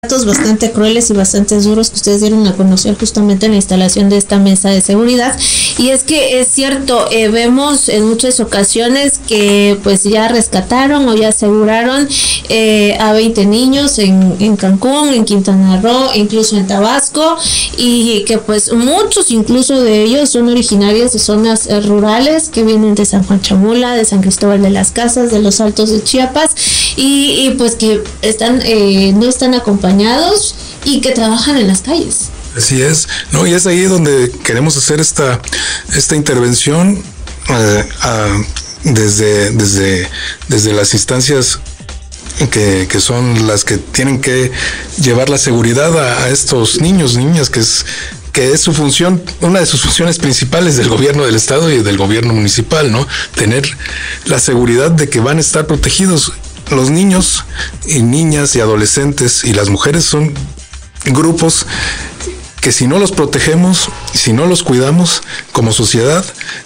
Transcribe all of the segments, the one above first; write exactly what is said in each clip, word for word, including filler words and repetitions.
datos bastante crueles y bastante duros que ustedes dieron a conocer justamente en la instalación de esta mesa de seguridad. Y es que es cierto, eh, vemos en muchas ocasiones que pues ya rescataron o ya aseguraron eh, a veinte niños en, en Cancún, en Quintana Roo, incluso en Tabasco, y que pues muchos incluso de ellos son originarios de zonas eh, rurales que vienen de San Juan Chamula, de San Cristóbal de las Casas, de los Altos de Chiapas, y, y pues que están eh, no están acompañados y que trabajan en las calles. Así es, no, y es ahí donde queremos hacer esta esta intervención eh, a, desde desde desde las instancias que, que son las que tienen que llevar la seguridad a, a estos niños, niñas, que es que es su función, una de sus funciones principales del gobierno del estado y del gobierno municipal, ¿no? Tener la seguridad de que van a estar protegidos. Los niños y niñas y adolescentes y las mujeres son grupos que si no los protegemos, si no los cuidamos como sociedad,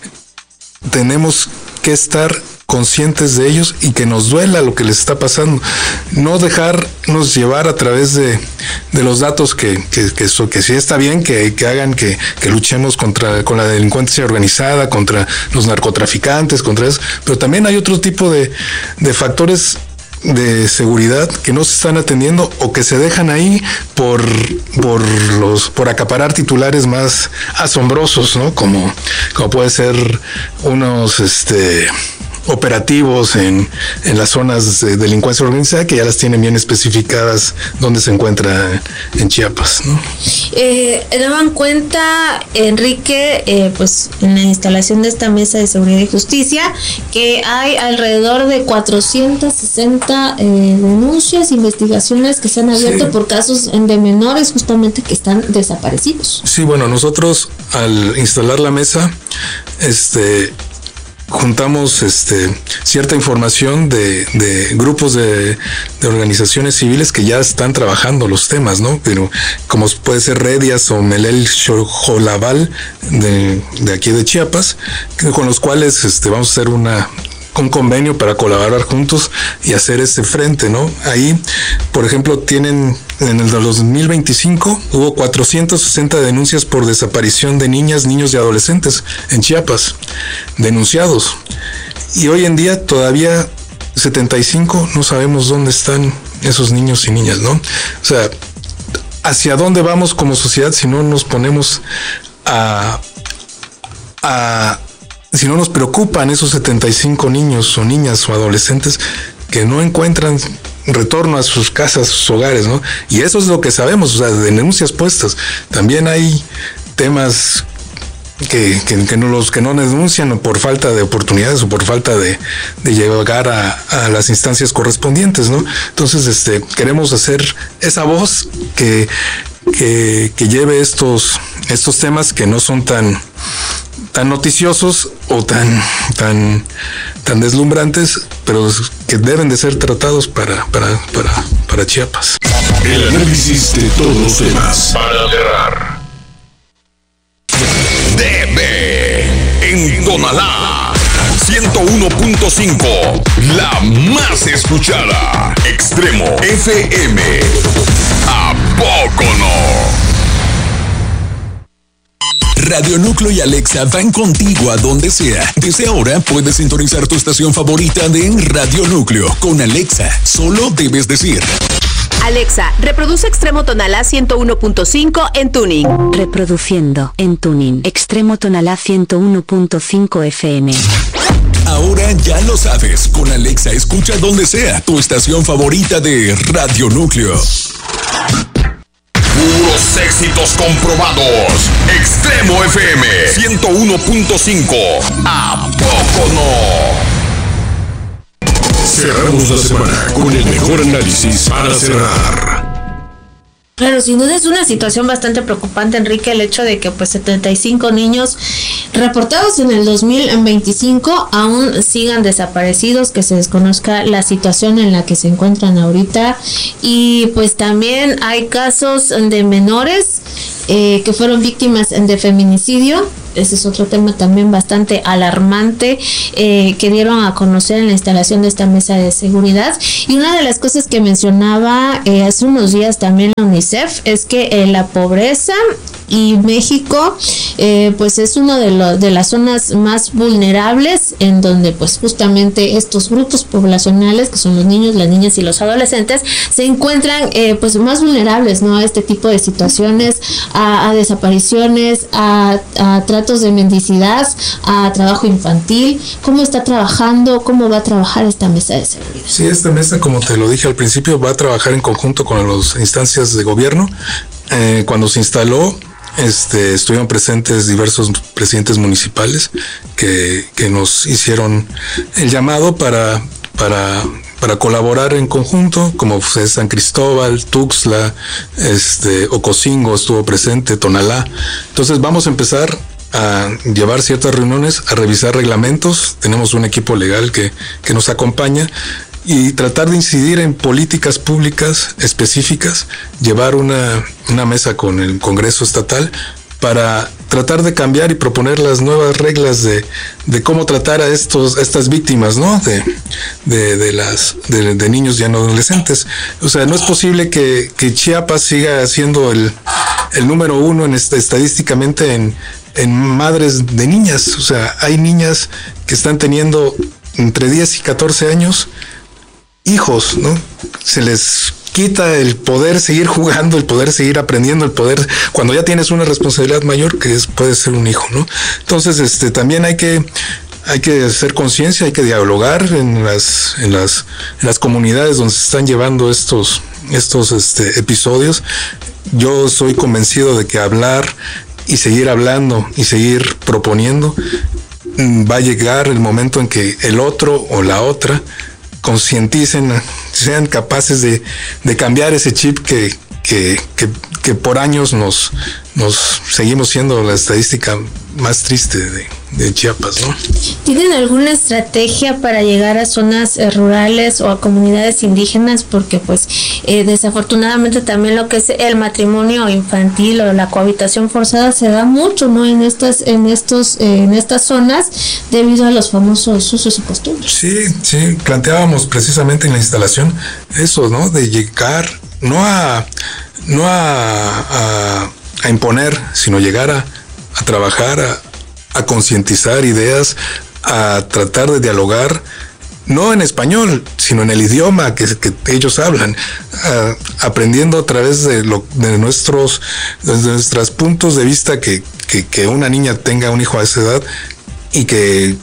tenemos que estar conscientes de ellos y que nos duela lo que les está pasando. No dejarnos llevar a través de, de los datos que, que, que, eso, que sí está bien, que, que hagan que, que luchemos contra con la delincuencia organizada, contra los narcotraficantes, contra eso, pero también hay otro tipo de, de factores de seguridad que no se están atendiendo o que se dejan ahí por por los por acaparar titulares más asombrosos, ¿no? Como como puede ser unos este operativos en, en las zonas de delincuencia organizada que ya las tienen bien especificadas donde se encuentra en Chiapas, ¿no? Eh, daban cuenta, Enrique, eh, pues en la instalación de esta mesa de seguridad y justicia, que hay alrededor de cuatrocientas sesenta eh, denuncias, investigaciones que se han abierto sí. por casos de menores justamente que están desaparecidos. Sí, bueno, nosotros al instalar la mesa, este juntamos este cierta información de, de grupos de, de organizaciones civiles que ya están trabajando los temas, ¿no? Pero como puede ser Redias o Melel Xolabal de, de aquí de Chiapas, con los cuales este vamos a hacer una un convenio para colaborar juntos y hacer ese frente, ¿no? Ahí, por ejemplo, tienen en el dos mil veinticinco hubo cuatrocientas sesenta denuncias por desaparición de niñas, niños y adolescentes en Chiapas, denunciados. Y hoy en día todavía setenta y cinco no sabemos dónde están esos niños y niñas, ¿no? O sea, ¿hacia dónde vamos como sociedad si no nos ponemos a a si no nos preocupan esos setenta y cinco niños o niñas o adolescentes que no encuentran retorno a sus casas, sus hogares, ¿no? Y eso es lo que sabemos, o sea, de denuncias puestas. También hay temas que, que, que no los que no denuncian por falta de oportunidades o por falta de, de llegar a, a las instancias correspondientes, ¿no? Entonces, este, queremos hacer esa voz que, que, que lleve estos, estos temas que no son tan tan noticiosos o tan tan tan deslumbrantes, pero que deben de ser tratados para para para para Chiapas. El análisis de todos los temas para cerrar. D B en Tonalá ciento uno punto cinco, la más escuchada. Extremo F M. ¿A poco no? Radio Núcleo y Alexa van contigo a donde sea. Desde ahora puedes sintonizar tu estación favorita de Radio Núcleo. Con Alexa, solo debes decir: Alexa, reproduce Extremo Tonalá ciento uno punto cinco en tuning. Reproduciendo en tuning. Extremo Tonalá ciento uno punto cinco F M. Ahora ya lo sabes. Con Alexa escucha donde sea tu estación favorita de Radio Núcleo. Puros éxitos comprobados. Extremo F M ciento uno punto cinco. ¿A poco no? Cerramos la semana con el mejor análisis para cerrar. Claro, sin duda es una situación bastante preocupante, Enrique, el hecho de que pues setenta y cinco niños reportados en el dos mil veinticinco aún sigan desaparecidos, que se desconozca la situación en la que se encuentran ahorita. Y pues también hay casos de menores eh, que fueron víctimas de feminicidio ese es otro tema también bastante alarmante eh, que dieron a conocer en la instalación de esta mesa de seguridad. Y una de las cosas que mencionaba eh, hace unos días también la UNICEF es que eh, la pobreza y México eh, pues es uno de los de las zonas más vulnerables en donde pues justamente estos grupos poblacionales que son los niños, las niñas y los adolescentes se encuentran eh, pues más vulnerables, ¿no?, a este tipo de situaciones, a, a desapariciones, a, a tratos de mendicidad, a trabajo infantil. ¿Cómo está trabajando? ¿Cómo va a trabajar esta mesa de seguridad? Sí, esta mesa, como te lo dije al principio, va a trabajar en conjunto con las instancias de gobierno. Eh, cuando se instaló, Este, estuvieron presentes diversos presidentes municipales que, que nos hicieron el llamado para, para, para colaborar en conjunto, como fue San Cristóbal, Tuxtla, este, Ocosingo estuvo presente, Tonalá. Entonces vamos a empezar a llevar ciertas reuniones, a revisar reglamentos. Tenemos un equipo legal que, que nos acompaña, y tratar de incidir en políticas públicas específicas, llevar una, una mesa con el Congreso Estatal para tratar de cambiar y proponer las nuevas reglas de, de cómo tratar a estos, a estas víctimas, ¿no? De, de, de las, de, de niños y adolescentes. O sea, no es posible que, que Chiapas siga siendo el, el número uno en esta, estadísticamente en, en madres de niñas. O sea, hay niñas que están teniendo entre diez y catorce años, hijos, ¿no? Se les quita el poder seguir jugando, el poder seguir aprendiendo, el poder, cuando ya tienes una responsabilidad mayor, que es, puede ser un hijo, ¿no? Entonces, este, también hay que, hay que hacer conciencia, hay que dialogar en las, en las, en las comunidades donde se están llevando estos, estos, este, episodios. Yo soy convencido de que hablar y seguir hablando y seguir proponiendo, va a llegar el momento en que el otro o la otra concienticen, sean capaces de, de cambiar ese chip que, que, que, que por años nos, nos seguimos siendo la estadística más triste de, de Chiapas, ¿no? ¿Tienen alguna estrategia para llegar a zonas eh, rurales o a comunidades indígenas? Porque pues eh, desafortunadamente también lo que es el matrimonio infantil o la cohabitación forzada se da mucho, ¿no?, en estas en estos eh, en estas zonas debido a los famosos usos y costumbres. Sí, sí, planteábamos precisamente en la instalación eso, ¿no?, de llegar no a no a, a, a imponer, sino llegar a a trabajar, a, a concientizar ideas, a tratar de dialogar, no en español, sino en el idioma que, que ellos hablan, a, aprendiendo a través de, lo, de nuestros de nuestros puntos de vista, que, que, que una niña tenga un hijo a esa edad y que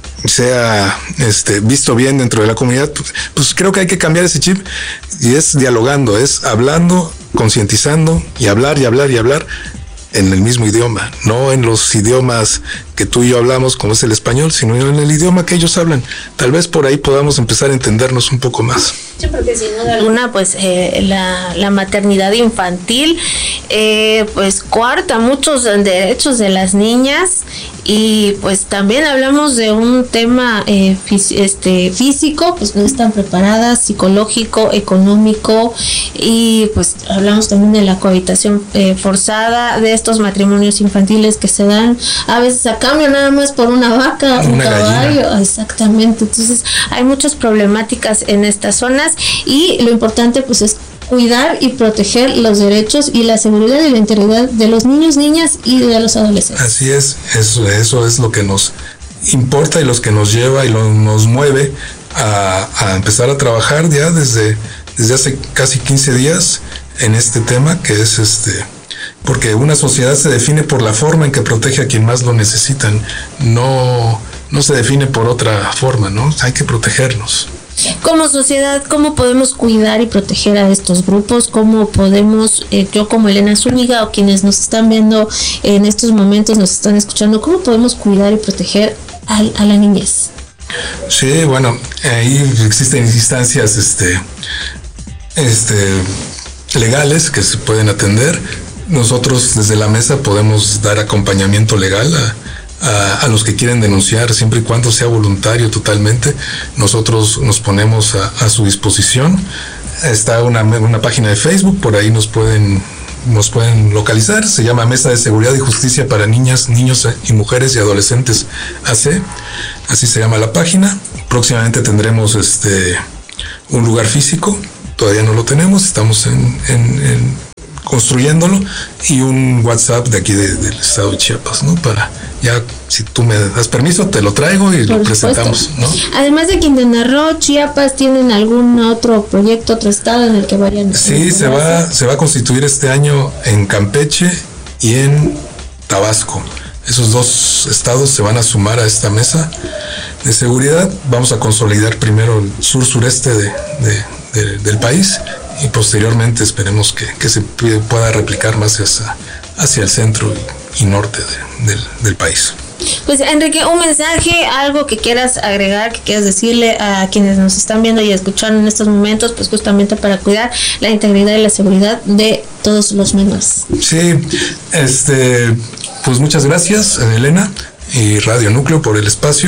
sea este, visto bien dentro de la comunidad. Pues, pues creo que hay que cambiar ese chip, y es dialogando, es hablando, concientizando, y hablar y hablar y hablar en el mismo idioma, no en los idiomas que tú y yo hablamos, como es el español, sino en el idioma que ellos hablan. Tal vez por ahí podamos empezar a entendernos un poco más. Sí, porque sin duda alguna, pues eh, la, la maternidad infantil eh, pues coarta muchos derechos de las niñas, y pues también hablamos de un tema eh, fí- este físico, pues no están preparadas, psicológico, económico, y pues hablamos también de la cohabitación eh, forzada, de estos matrimonios infantiles que se dan a veces a cambio nada más por una vaca, un una caballo. Gallina. Exactamente. Entonces hay muchas problemáticas en estas zonas, y lo importante pues es cuidar y proteger los derechos y la seguridad y la integridad de los niños, niñas y de los adolescentes. Así es, eso, eso es lo que nos importa y los que nos lleva y lo, nos mueve a, a empezar a trabajar ya desde, desde hace casi quince días en este tema, que es este, porque una sociedad se define por la forma en que protege a quien más lo necesitan, no, no se define por otra forma, ¿no? Hay que protegernos. Como sociedad, ¿cómo podemos cuidar y proteger a estos grupos? ¿Cómo podemos, eh, yo como Elena Zúñiga o quienes nos están viendo en estos momentos, nos están escuchando, cómo podemos cuidar y proteger a, a la niñez? Sí, bueno, ahí existen instancias este, este, legales que se pueden atender. Nosotros desde la mesa podemos dar acompañamiento legal a A, a los que quieren denunciar, siempre y cuando sea voluntario totalmente. Nosotros nos ponemos a, a su disposición. Está una, una página de Facebook, por ahí nos pueden nos pueden localizar. Se llama Mesa de Seguridad y Justicia para Niñas, Niños y Mujeres y Adolescentes A C, así se llama la página. Próximamente tendremos este un lugar físico, todavía no lo tenemos, estamos en, en, en construyéndolo, y un WhatsApp de aquí de, del estado de Chiapas, ¿no? Para ya, si tú me das permiso, te lo traigo y Por lo presentamos, ¿no? Además de Quintana Roo, Chiapas, ¿tienen algún otro proyecto, otro estado en el que vayan? Sí, se va, se va a constituir este año en Campeche y en Tabasco. Esos dos estados se van a sumar a esta mesa de seguridad. Vamos a consolidar primero el sur-sureste de, de, de, del país, y posteriormente esperemos que, que se pueda replicar más hacia, hacia el centro y, y norte de, del, del país. Pues Enrique, un mensaje, algo que quieras agregar, que quieras decirle a quienes nos están viendo y escuchando en estos momentos, pues justamente para cuidar la integridad y la seguridad de todos los menores. Sí, este, pues muchas gracias, Elena y Radio Núcleo, por el espacio,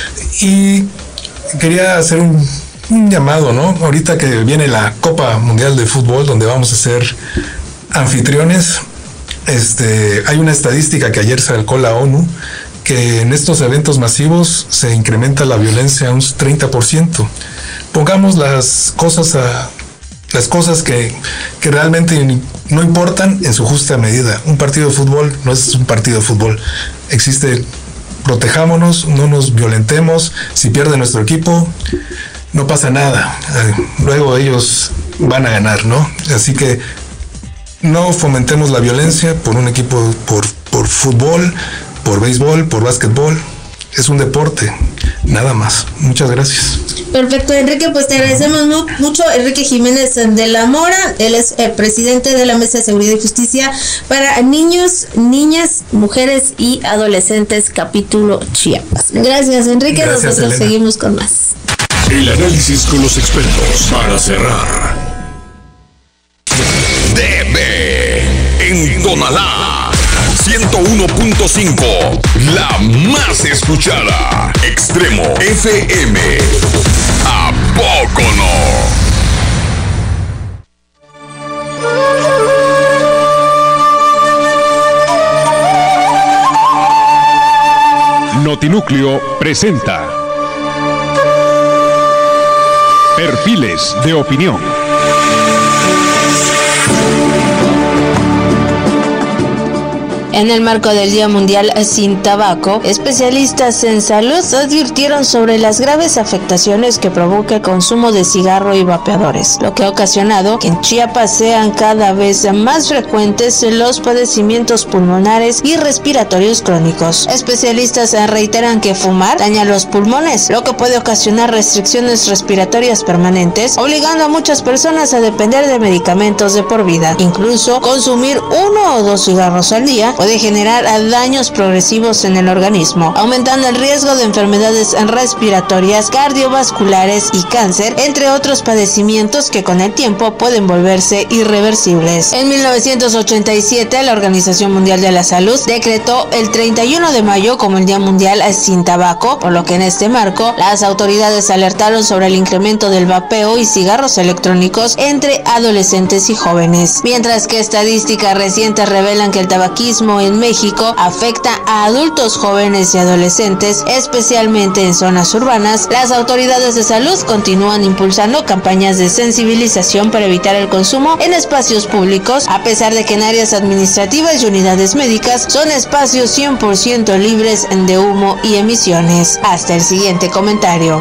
y quería hacer un, un llamado, ¿no? Ahorita que viene la Copa Mundial de Fútbol, donde vamos a ser anfitriones, este, hay una estadística que ayer sacó la ONU, que en estos eventos masivos se incrementa la violencia a un treinta por ciento. Pongamos las cosas a las cosas que, que realmente no importan en su justa medida. Un partido de fútbol no es un partido de fútbol. Existe, protejámonos, no nos violentemos. Si pierde nuestro equipo, no pasa nada. Luego ellos van a ganar, ¿no? Así que no fomentemos la violencia por un equipo, por, por fútbol, por béisbol, por básquetbol. Es un deporte, nada más. Muchas gracias. Perfecto, Enrique, pues te agradecemos mu- mucho. Enrique Jiménez de la Mora, él es el presidente de la Mesa de Seguridad y Justicia para Niños, Niñas, Mujeres y Adolescentes, capítulo Chiapas. Gracias, Enrique. Gracias, Nosotros Elena. seguimos con más. El análisis con los expertos para cerrar. D B en Tonalá ciento uno punto cinco, la más escuchada. Extremo F M. ¿A poco no? Notinúcleo presenta Perfiles de Opinión. En el marco del Día Mundial Sin Tabaco, especialistas en salud advirtieron sobre las graves afectaciones que provoca el consumo de cigarro y vapeadores, lo que ha ocasionado que en Chiapas sean cada vez más frecuentes los padecimientos pulmonares y respiratorios crónicos. Especialistas reiteran que fumar daña los pulmones, lo que puede ocasionar restricciones respiratorias permanentes, obligando a muchas personas a depender de medicamentos de por vida. Incluso consumir uno o dos cigarros al día puede generar daños progresivos en el organismo, aumentando el riesgo de enfermedades respiratorias, cardiovasculares y cáncer, entre otros padecimientos que con el tiempo pueden volverse irreversibles. En mil novecientos ochenta y siete, la Organización Mundial de la Salud decretó el treinta y uno de mayo como el Día Mundial Sin Tabaco, por lo que en este marco, las autoridades alertaron sobre el incremento del vapeo y cigarros electrónicos entre adolescentes y jóvenes. Mientras que estadísticas recientes revelan que el tabaquismo en México afecta a adultos jóvenes y adolescentes, especialmente en zonas urbanas, las autoridades de salud continúan impulsando campañas de sensibilización para evitar el consumo en espacios públicos, a pesar de que en áreas administrativas y unidades médicas son espacios cien por ciento libres de humo y emisiones. Hasta el siguiente comentario.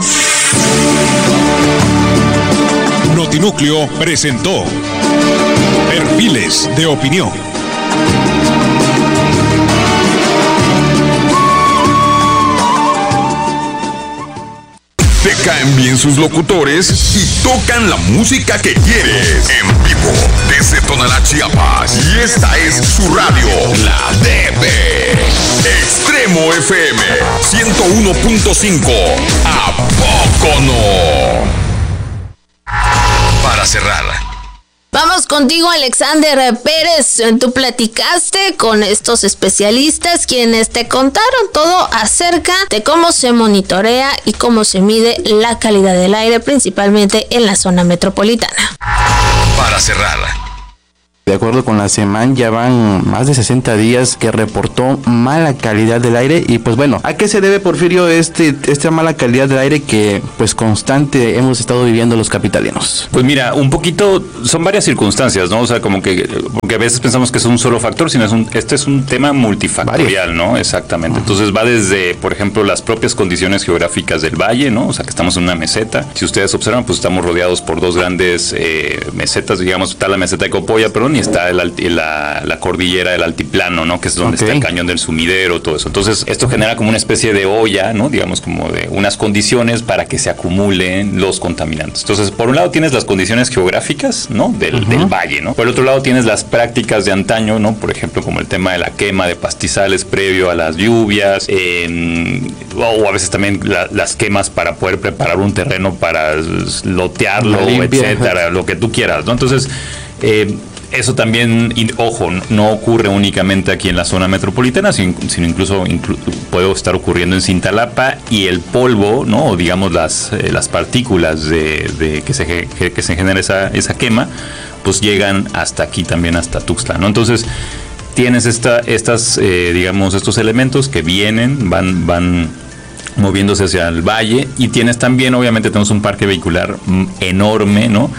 Notinúcleo presentó Perfiles de Opinión. Te caen bien sus locutores y tocan la música que quieres. En vivo, desde Tonalá, Chiapas. Y esta es su radio, la D B. Extremo F M ciento uno punto cinco. ¿A poco no? Para cerrar. Vamos contigo, Alexander Pérez. Tú platicaste con estos especialistas quienes te contaron todo acerca de cómo se monitorea y cómo se mide la calidad del aire, principalmente en la zona metropolitana. Para cerrar. De acuerdo con la SEMAN, ya van más de sesenta días que reportó mala calidad del aire. Y pues bueno, ¿a qué se debe, Porfirio, este esta mala calidad del aire que pues constante hemos estado viviendo los capitalinos? Pues mira, un poquito, son varias circunstancias, ¿no? O sea, como que, porque a veces pensamos que es un solo factor, sino es un, este es un tema multifactorial, ¿no? Exactamente. Uh-huh. Entonces va desde, por ejemplo, las propias condiciones geográficas del valle, ¿no? O sea, que estamos en una meseta. Si ustedes observan, pues estamos rodeados por dos grandes eh, mesetas, digamos, está la meseta de Copolla, perdón, y está el alti, la, la cordillera del altiplano, ¿no? Que es donde okay. está el cañón del Sumidero, todo eso. Entonces, esto genera como una especie de olla, ¿no? Digamos, como de unas condiciones para que se acumulen los contaminantes. Entonces, por un lado tienes las condiciones geográficas, ¿no? Del, uh-huh. del valle, ¿no? Por el otro lado tienes las prácticas de antaño, ¿no? Por ejemplo, como el tema de la quema de pastizales previo a las lluvias, eh, o a veces también la, las quemas para poder preparar un terreno para lotearlo, etcétera, lo que tú quieras, ¿no? Entonces, eh, eso también, ojo, no ocurre únicamente aquí en la zona metropolitana, sino, sino incluso inclu, puede estar ocurriendo en Cintalapa, y el polvo, ¿no? O digamos las, eh, las partículas de, de que, se, que, que se genera esa, esa quema, pues llegan hasta aquí también, hasta Tuxtla, ¿no? Entonces, tienes esta, estas, eh, digamos, estos elementos que vienen, van, van moviéndose hacia el valle, y tienes también, obviamente, tenemos un parque vehicular enorme, ¿no?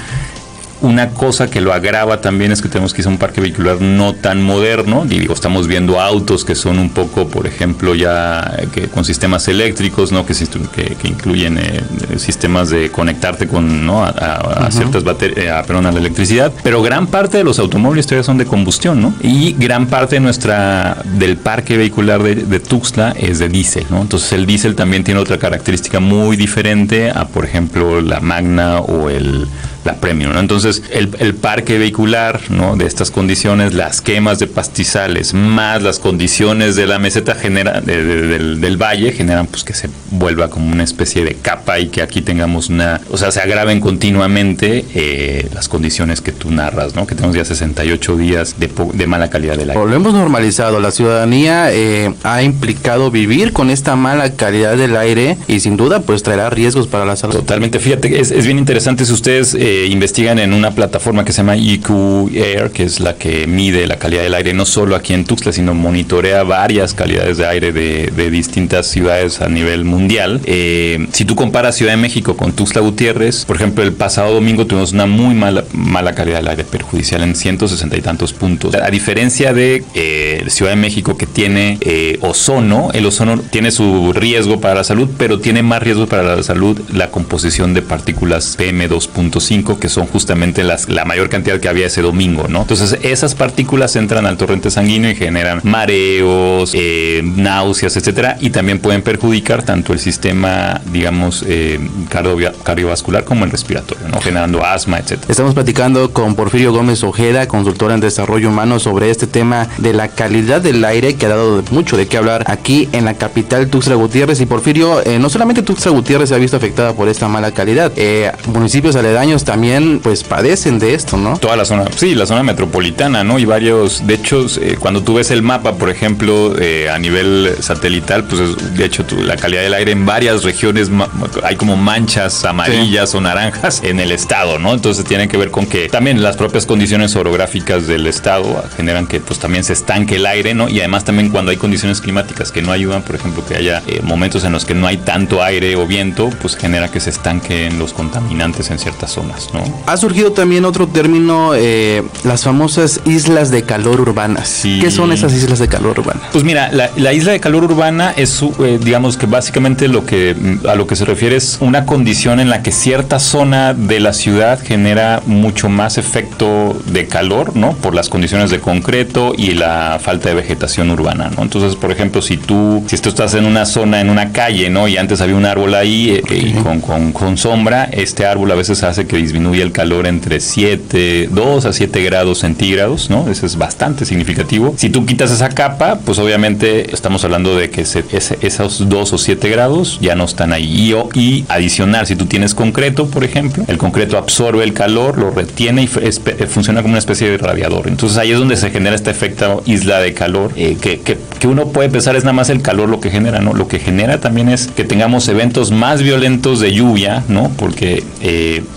Una cosa que lo agrava también es que tenemos quizá un parque vehicular no tan moderno. Digo, estamos viendo autos que son un poco, por ejemplo, ya que con sistemas eléctricos, ¿no? Que, que, que incluyen eh, sistemas de conectarte con, ¿no? a, a, a uh-huh. ciertas baterías, perdón, a la electricidad. Pero gran parte de los automóviles todavía son de combustión, ¿no? Y gran parte de nuestra del parque vehicular de, de Tuxtla es de diésel, ¿no? Entonces el diésel también tiene otra característica muy diferente a, por ejemplo, la Magna o el la Premium, ¿no? Entonces el, el parque vehicular, ¿no? De estas condiciones, las quemas de pastizales más las condiciones de la meseta genera, de, de, del, del valle generan pues que se vuelva como una especie de capa, y que aquí tengamos una, o sea, se agraven continuamente eh, las condiciones que tú narras, ¿no? Que tenemos ya sesenta y ocho días de, de mala calidad del aire. Lo hemos normalizado, la ciudadanía eh, ha implicado vivir con esta mala calidad del aire, y sin duda pues traerá riesgos para la salud. Totalmente, fíjate, es, es bien interesante si ustedes eh, Eh, investigan en una plataforma que se llama E Q Air, que es la que mide la calidad del aire, no solo aquí en Tuxtla, sino monitorea varias calidades de aire de, de distintas ciudades a nivel mundial. Eh, si tú comparas Ciudad de México con Tuxtla Gutiérrez, por ejemplo, el pasado domingo tuvimos una muy mala, mala calidad del aire, perjudicial en ciento sesenta y tantos puntos. A diferencia de eh, Ciudad de México, que tiene eh, ozono, el ozono tiene su riesgo para la salud, pero tiene más riesgo para la salud la composición de partículas P M dos punto cinco, que son justamente las, la mayor cantidad que había ese domingo, ¿no? Entonces esas partículas entran al torrente sanguíneo y generan mareos, eh, náuseas, etcétera, y también pueden perjudicar tanto el sistema, digamos, eh, cardio, cardiovascular como el respiratorio, ¿no? Generando asma, etcétera. Estamos platicando con Porfirio Gómez Ojeda, consultor en desarrollo humano, sobre este tema de la calidad del aire, que ha dado mucho de qué hablar aquí en la capital Tuxtla Gutiérrez. Y Porfirio, eh, no solamente Tuxtla Gutiérrez se ha visto afectada por esta mala calidad, eh, municipios aledaños también pues padecen de esto, ¿no? Toda la zona, sí, la zona metropolitana, ¿no? Y varios, de hecho, eh, cuando tú ves el mapa, por ejemplo, eh, a nivel satelital, pues es, de hecho tú, la calidad del aire en varias regiones ma- hay como manchas amarillas sí. o naranjas en el estado, ¿no? Entonces tiene que ver con que también las propias condiciones orográficas del estado generan que pues también se estanque el aire, ¿no? Y además también cuando hay condiciones climáticas que no ayudan, por ejemplo, que haya eh, momentos en los que no hay tanto aire o viento, pues genera que se estanquen los contaminantes en ciertas zonas, ¿no? Ha surgido también otro término, eh, las famosas islas de calor urbanas. Sí. ¿Qué son esas islas de calor urbana? Pues mira, la, la isla de calor urbana es, eh, digamos que básicamente lo que a lo que se refiere es una condición en la que cierta zona de la ciudad genera mucho más efecto de calor, ¿no? Por las condiciones de concreto y la falta de vegetación urbana, ¿no? Entonces, por ejemplo, si tú, si tú estás en una zona, en una calle, ¿no? Y antes había un árbol ahí eh, okay. y con, con, con sombra, este árbol a veces hace que disminuya el calor entre siete, dos a siete grados centígrados, ¿no? Eso es bastante significativo. Si tú quitas esa capa, pues obviamente estamos hablando de que se, ese, esos dos o siete grados ya no están ahí. Y, y adicionar, si tú tienes concreto, por ejemplo, el concreto absorbe el calor, lo retiene y es, funciona como una especie de radiador. Entonces ahí es donde se genera este efecto isla de calor, eh, que, que, que uno puede pensar es nada más el calor lo que genera, ¿no? Lo que genera también es que tengamos eventos más violentos de lluvia, ¿no? Porque, eh, digamos,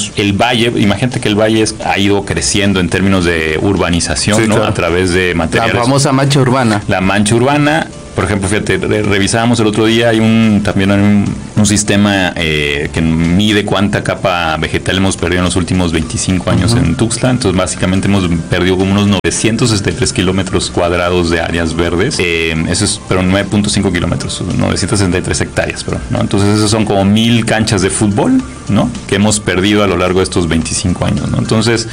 tenemos el valle. Imagínate que el valle es, ha ido creciendo en términos de urbanización, sí, ¿no? Claro. A través de materiales. La famosa mancha urbana. La mancha urbana. Por ejemplo, fíjate, re revisábamos el otro día, hay un también hay un, un sistema eh, que mide cuánta capa vegetal hemos perdido en los últimos veinticinco años uh-huh. en Tuxtla. Entonces, básicamente hemos perdido como unos novecientos sesenta y tres kilómetros cuadrados de áreas verdes. Eh, eso es, pero nueve punto cinco kilómetros, novecientas sesenta y tres hectáreas, pero, ¿no? Entonces, esos son como mil canchas de fútbol, ¿no? Que hemos perdido a lo largo de estos veinticinco años, ¿no? Entonces,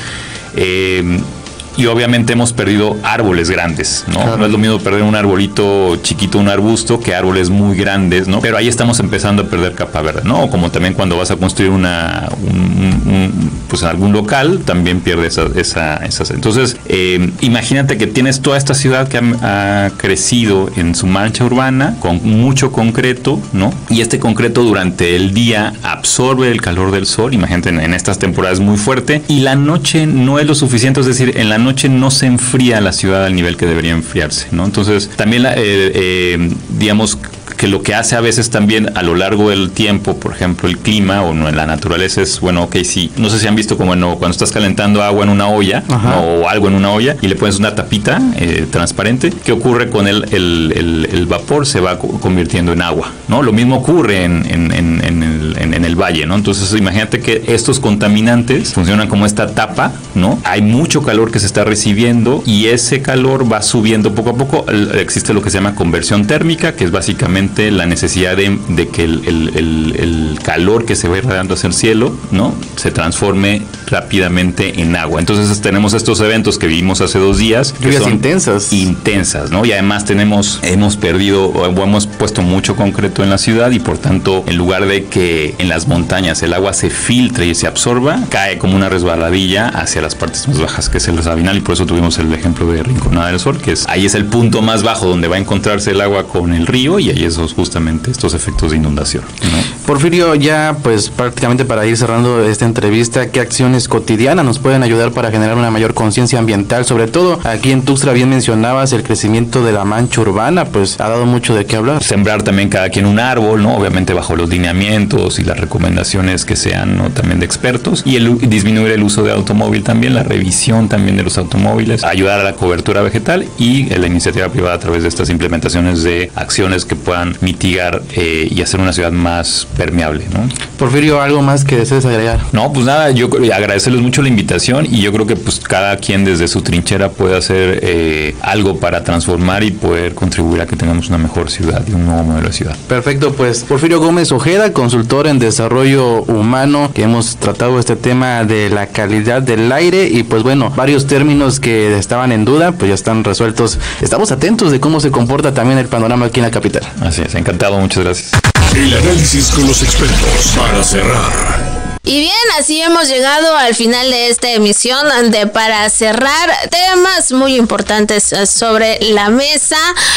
eh, y obviamente hemos perdido árboles grandes, ¿no? Claro. No es lo mismo perder un arbolito chiquito, un arbusto, que árboles muy grandes, ¿no? Pero ahí estamos empezando a perder capa verde, ¿no? O como también cuando vas a construir una, un, un, pues algún local, también pierdes esa, esa, esas. Entonces, eh, imagínate que tienes toda esta ciudad que ha, ha crecido en su mancha urbana, con mucho concreto, ¿no? Y este concreto durante el día absorbe el calor del sol, imagínate en, en estas temporadas muy fuerte, y la noche no es lo suficiente, es decir, en la noche noche no se enfría la ciudad al nivel que debería enfriarse, ¿no? Entonces, también, eh, eh, digamos, que lo que hace a veces también a lo largo del tiempo, por ejemplo, el clima o no, la naturaleza es, bueno, ok, sí, no sé si han visto como bueno, cuando estás calentando agua en una olla, ¿no? O algo en una olla y le pones una tapita eh, transparente, ¿qué ocurre con el, el, el, el vapor? Se va convirtiendo en agua, ¿no? Lo mismo ocurre en, en, en, en, el, en, en el valle, ¿no? Entonces, imagínate que estos contaminantes funcionan como esta tapa, ¿no? Hay mucho calor que se está recibiendo y ese calor va subiendo poco a poco. Existe lo que se llama conversión térmica, que es básicamente la necesidad de, de que el, el, el, el calor que se va irradiando hacia el cielo, ¿no? Se transforme rápidamente en agua. Entonces tenemos estos eventos que vivimos hace dos días. Lluvias intensas. Intensas, ¿no? Y además tenemos, hemos perdido o hemos puesto mucho concreto en la ciudad y por tanto, en lugar de que en las montañas el agua se filtre y se absorba, cae como una resbaladilla hacia las partes más bajas, que es el Sabinal, y por eso tuvimos el ejemplo de Rinconada del Sol, que es ahí es el punto más bajo donde va a encontrarse el agua con el río y ahí es justamente estos efectos de inundación, ¿no? Porfirio, ya pues prácticamente para ir cerrando esta entrevista, ¿qué acciones cotidianas nos pueden ayudar para generar una mayor conciencia ambiental? Sobre todo aquí en Tuxtla, bien mencionabas el crecimiento de la mancha urbana, pues ha dado mucho de qué hablar. Sembrar también cada quien un árbol, ¿no? Obviamente bajo los lineamientos y las recomendaciones que sean, ¿no? También de expertos, y el, disminuir el uso de automóvil también, la revisión también de los automóviles, ayudar a la cobertura vegetal y la iniciativa privada a través de estas implementaciones de acciones que puedan mitigar eh, y hacer una ciudad más permeable, ¿no? Porfirio, ¿algo más que desees agregar? No, pues nada, yo agradecerles mucho la invitación y yo creo que pues cada quien desde su trinchera puede hacer eh, algo para transformar y poder contribuir a que tengamos una mejor ciudad y un nuevo modelo de ciudad. Perfecto, pues Porfirio Gómez Ojeda, consultor en desarrollo humano, que hemos tratado este tema de la calidad del aire y pues bueno, varios términos que estaban en duda, pues ya están resueltos. Estamos atentos de cómo se comporta también el panorama aquí en la capital. Así es, encantado, muchas gracias. El análisis con los expertos para cerrar. Y bien, así hemos llegado al final de esta emisión de Para Cerrar, temas muy importantes sobre la mesa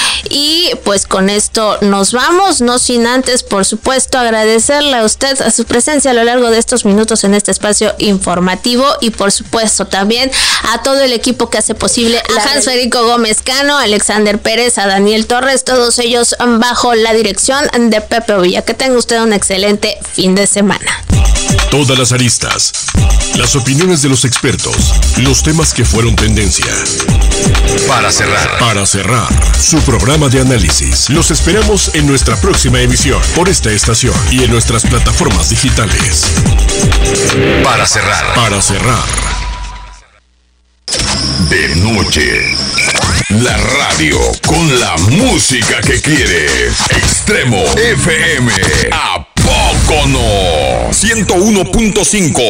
y pues con esto nos vamos, no sin antes por supuesto agradecerle a usted a su presencia a lo largo de estos minutos en este espacio informativo y por supuesto también a todo el equipo que hace posible, a Hans Federico Gómez Cano, a Alexander Pérez, a Daniel Torres, todos ellos bajo la dirección de Pepe Villa. Que tenga usted un excelente fin de semana. Todas las aristas, las opiniones de los expertos, los temas que fueron tendencia. Para cerrar, para cerrar, su programa de análisis. Los esperamos en nuestra próxima emisión por esta estación y en nuestras plataformas digitales. Para cerrar, para cerrar. De noche, la radio con la música que quieres. Extremo F M. ¿A poco no? ciento uno punto cinco.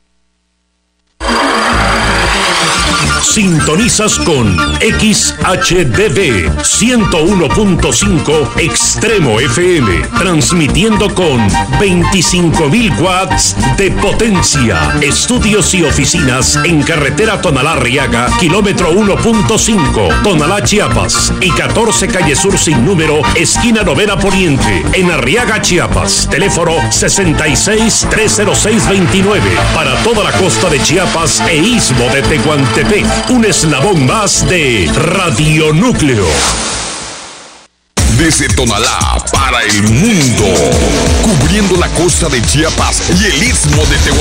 Sintonizas con X H D B ciento uno punto cinco Extremo F M, transmitiendo con veinticinco mil watts de potencia. Estudios y oficinas en carretera Tonalá-Arriaga, kilómetro uno punto cinco, Tonalá, Chiapas, y catorce calle Sur sin número, esquina Novena Poniente, en Arriaga, Chiapas. Teléfono sesenta y seis, trescientos seis, veintinueve, para toda la costa de Chiapas e istmo de Tehuantepec. Un eslabón más de Radionúcleo. Desde Tonalá para el mundo, cubriendo la costa de Chiapas y el istmo de Tehuantepec.